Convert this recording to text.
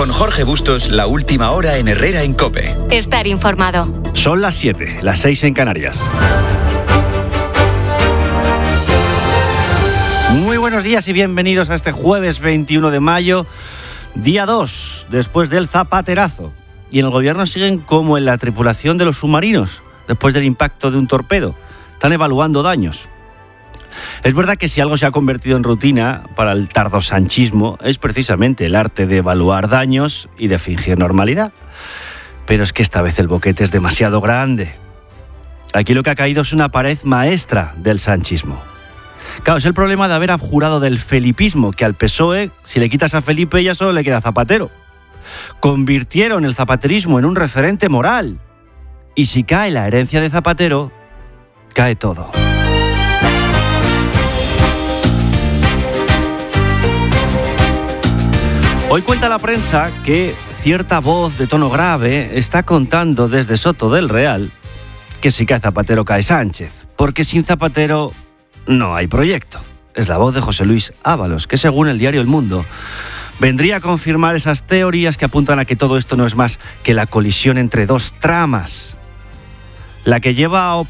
Con Jorge Bustos, la última hora en Herrera en COPE. Estar informado. Son las 7, las 6 en Canarias. Muy buenos días y bienvenidos a este jueves 21 de mayo, día 2, después del zapaterazo. Y en el gobierno siguen como en la tripulación de los submarinos, después del impacto de un torpedo. Están evaluando daños. Es verdad que si algo se ha convertido en rutina para el tardosanchismo es precisamente el arte de evaluar daños y de fingir normalidad. Pero es que esta vez el boquete es demasiado grande. Aquí lo que ha caído es una pared maestra del sanchismo. Claro, es el problema de haber abjurado del felipismo, que al PSOE, si le quitas a Felipe, ya solo le queda Zapatero. Convirtieron el zapaterismo en un referente moral. Y si cae la herencia de Zapatero, cae todo. Hoy cuenta la prensa que cierta voz de tono grave está contando desde Soto del Real que si cae Zapatero cae Sánchez, porque sin Zapatero no hay proyecto. Es la voz de José Luis Ábalos, que según el diario El Mundo vendría a confirmar esas teorías que apuntan a que todo esto no es más que la colisión entre dos tramas. La que lleva